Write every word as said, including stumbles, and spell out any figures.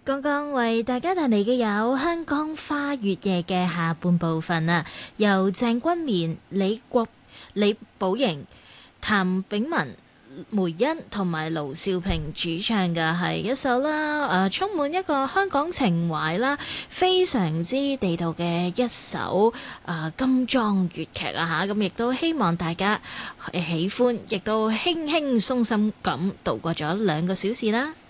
剛剛為大家帶嚟嘅有香港花月夜嘅下半部分啊，由鄭君綿、李國、李寶瑩、譚炳文、梅欣同埋盧兆平主唱嘅係一首啦，誒、呃、充滿一個香港情懷啦，非常之地道嘅一首誒、呃、金裝粵劇啊嚇，咁亦都希望大家喜歡，亦都輕輕鬆鬆咁度過咗兩個小時啦。